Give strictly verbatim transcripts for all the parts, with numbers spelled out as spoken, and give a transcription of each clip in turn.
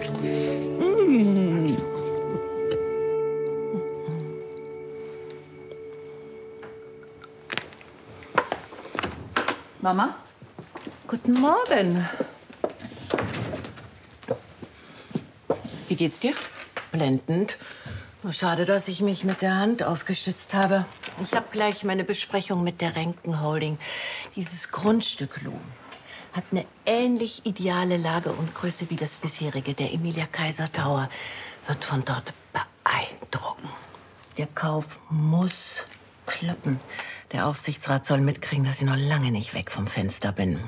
Mm. Mama? Guten Morgen. Wie geht's dir? Blendend. Nur schade, dass ich mich mit der Hand aufgestützt habe. Ich habe gleich meine Besprechung mit der Renken Holding. Dieses Grundstück, Lou, hat eine ähnlich ideale Lage und Größe wie das bisherige. Der Emilia Kaiser Tower wird von dort beeindrucken. Der Kauf muss klappen. Der Aufsichtsrat soll mitkriegen, dass ich noch lange nicht weg vom Fenster bin.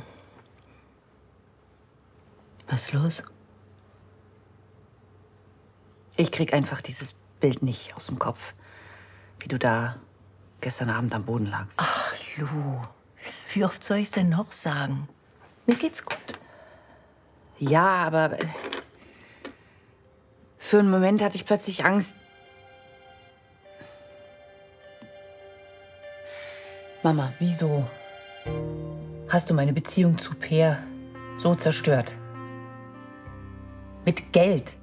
Was ist los? Ich krieg einfach dieses Bild nicht aus dem Kopf. Wie du da gestern Abend am Boden lagst. Ach, Lou, wie oft soll ich's denn noch sagen? Mir geht's gut. Ja, aber für einen Moment hatte ich plötzlich Angst. Mama, wieso hast du meine Beziehung zu Peer so zerstört? Mit Geld.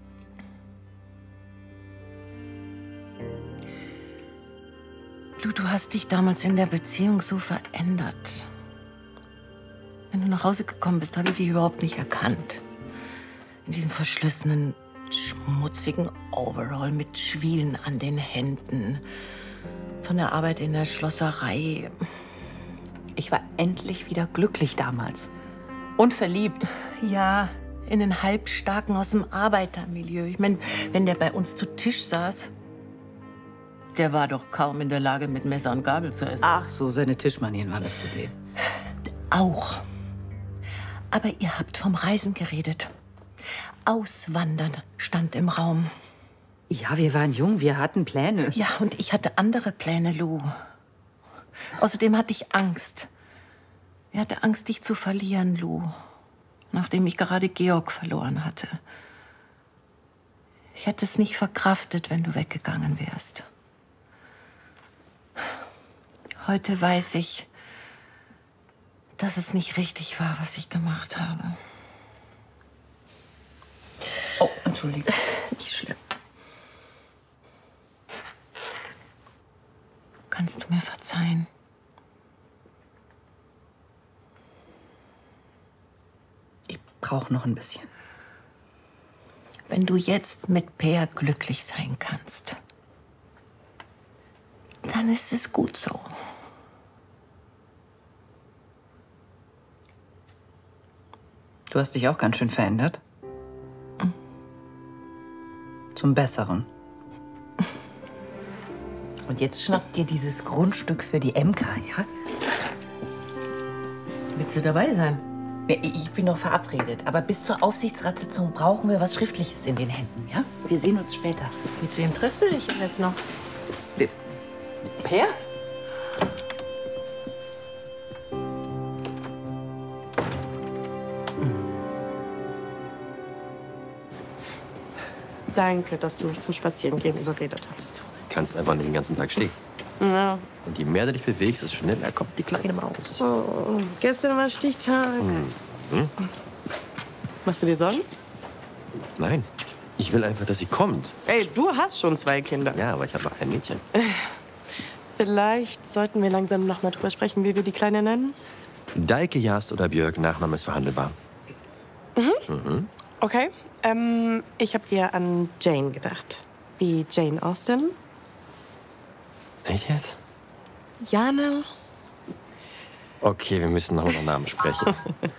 Lou, du hast dich damals in der Beziehung so verändert. Wenn du nach Hause gekommen bist, habe ich dich überhaupt nicht erkannt. In diesem verschlissenen, schmutzigen Overall mit Schwielen an den Händen. Von der Arbeit in der Schlosserei. Ich war endlich wieder glücklich damals. Und verliebt. Ja, in den Halbstarken aus dem Arbeitermilieu. Ich meine, wenn der bei uns zu Tisch saß, der war doch kaum in der Lage, mit Messer und Gabel zu essen. Ach so, seine Tischmanieren waren das Problem. Auch. Aber ihr habt vom Reisen geredet. Auswandern stand im Raum. Ja, wir waren jung, wir hatten Pläne. Ja, und ich hatte andere Pläne, Lou. Außerdem hatte ich Angst. Ich hatte Angst, dich zu verlieren, Lou. Nachdem ich gerade Georg verloren hatte. Ich hätte es nicht verkraftet, wenn du weggegangen wärst. Heute weiß ich, dass es nicht richtig war, was ich gemacht habe. Oh, Entschuldigung. Nicht schlimm. Kannst du mir verzeihen? Ich brauche noch ein bisschen. Wenn du jetzt mit Peer glücklich sein kannst, dann ist es gut so. Du hast dich auch ganz schön verändert. Mhm. Zum Besseren. Und jetzt schnappt dir dieses Grundstück für die M K, ja? Willst du dabei sein? Ich bin noch verabredet, aber bis zur Aufsichtsratssitzung brauchen wir was Schriftliches in den Händen, ja? Wir sehen uns später. Mit wem triffst du dich jetzt noch? Mit Peer? Danke, dass du mich zum Spazierengehen überredet hast. Du kannst einfach nicht den ganzen Tag stehen. Ja. Und je mehr du dich bewegst, desto schneller kommt die kleine Maus. Oh, gestern war Stichtag. Hm. Machst du dir Sorgen? Nein, ich will einfach, dass sie kommt. Ey, du hast schon zwei Kinder. Ja, aber ich habe noch ein Mädchen. Vielleicht sollten wir langsam noch mal drüber sprechen, wie wir die Kleine nennen. Daike, Jast oder Björk, Nachname ist verhandelbar. Mhm. Mhm. Okay. Ähm, ich habe eher an Jane gedacht. Wie Jane Austen. Echt jetzt? Jana. Okay, wir müssen noch über Namen sprechen.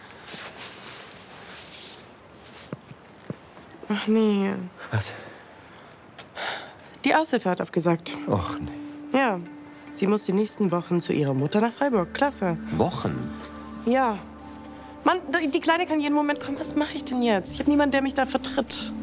Ach nee. Was? Die Aushilfe hat abgesagt. Och nee. Ja, sie muss die nächsten Wochen zu ihrer Mutter nach Freiburg. Klasse. Wochen? Ja. Mann, die Kleine kann jeden Moment kommen. Was mache ich denn jetzt? Ich habe niemanden, der mich da vertritt.